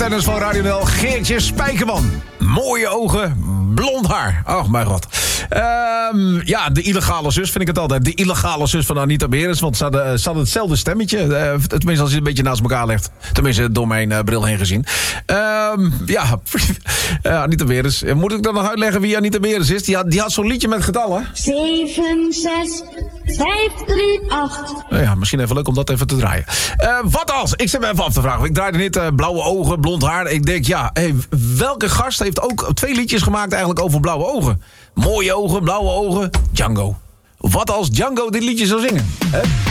tennis van Radio NL, Geertje Spijkerman. Mooie ogen, blond haar. Oh, mijn god. Ja, de illegale zus vind ik het altijd. De illegale zus van Anita Beres. Want ze hadden hetzelfde stemmetje. Tenminste, als je het een beetje naast elkaar legt. Tenminste, door mijn bril heen gezien. Ja, Anita Beres. Moet ik dan nog uitleggen wie Anita Beres is? Die had zo'n liedje met getallen. 7, 6, 5, 3, 8. Ja, misschien even leuk om dat even te draaien. Wat als? Ik zit me even af te vragen. Ik draaide net blauwe ogen, blond haar. Ik denk, ja, welke gast heeft ook 2 liedjes gemaakt eigenlijk over blauwe ogen? Mooie ogen, blauwe ogen, Django. Wat als Django dit liedje zou zingen?